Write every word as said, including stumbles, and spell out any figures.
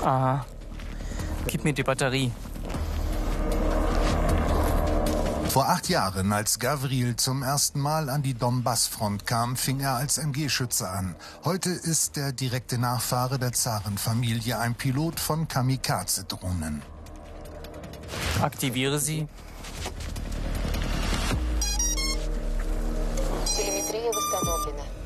Aha. Gib mir die Batterie. Vor acht Jahren, als Gavril zum ersten Mal an die Donbass-Front kam, fing er als M G-Schütze an. Heute ist der direkte Nachfahre der Zarenfamilie ein Pilot von Kamikaze-Drohnen. Aktiviere sie. Телеметрия восстановлена.